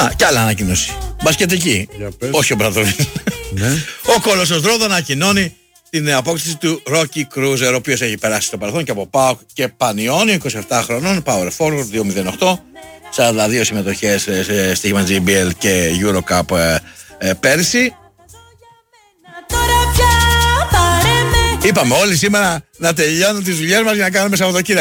Κι άλλα ανακοίνωση. Μπασκετική. Όχι ο Μπρατοβίν. Ναι. Ο Κόλοσσος Ρόδο ανακοινώνει την απόκτηση του Rocky Cruiser, ο οποίος έχει περάσει στο παρελθόν και από ΠΑΟΚ και Πανιόνιο, 27 χρονών, Power Forward, 208, 42 συμμετοχές σε στοίχημα GBL και Eurocup πέρσι. Είπαμε όλοι σήμερα να τελειώνουν τις δουλειές μας για να κάνουμε Σαββατοκύριακο.